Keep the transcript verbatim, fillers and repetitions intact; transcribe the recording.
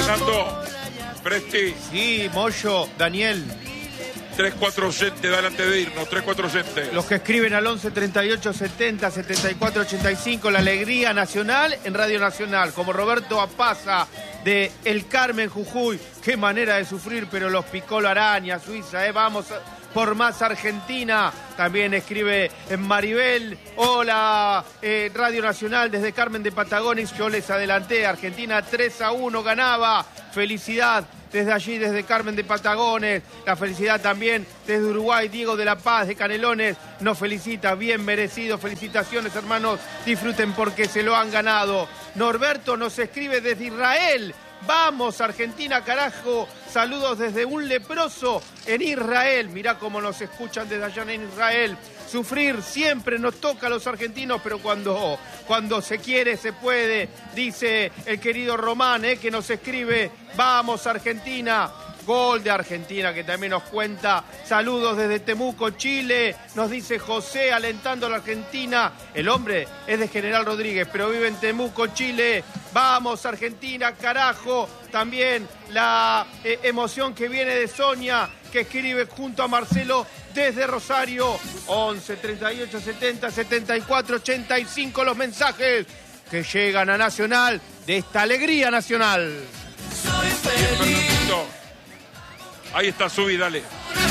Fernando, Presti. Sí, Moyo, Daniel. tres cuatro oyentes, delante de irnos, tres cuatro oyentes. Los que escriben al once treinta y ocho setenta setenta y cuatro ochenta y cinco, la alegría nacional en Radio Nacional, como Roberto Apaza de El Carmen, Jujuy. Qué manera de sufrir, pero los picó la araña, Suiza, ¿eh? Vamos por más Argentina. También escribe en Maribel, hola, eh, Radio Nacional desde Carmen de Patagones, yo les adelanté, Argentina tres a uno ganaba, felicidad. Desde allí, desde Carmen de Patagones, la felicidad también desde Uruguay, Diego de la Paz, de Canelones, nos felicita, bien merecido, felicitaciones hermanos, disfruten porque se lo han ganado. Norberto nos escribe desde Israel, vamos Argentina carajo, saludos desde un leproso en Israel, mirá cómo nos escuchan desde allá en Israel. Sufrir siempre nos toca a los argentinos, pero cuando, cuando se quiere se puede, dice el querido Román, eh, que nos escribe, vamos Argentina, gol de Argentina que también nos cuenta, saludos desde Temuco, Chile, nos dice José alentando a la Argentina, el hombre es de General Rodríguez, pero vive en Temuco, Chile, vamos Argentina, carajo, también la eh, emoción que viene de Sonia, que escribe junto a Marcelo desde Rosario, once treinta y ocho setenta setenta y cuatro ochenta y cinco los mensajes que llegan a Nacional de esta alegría nacional. Soy feliz. Ahí está, subí, dale.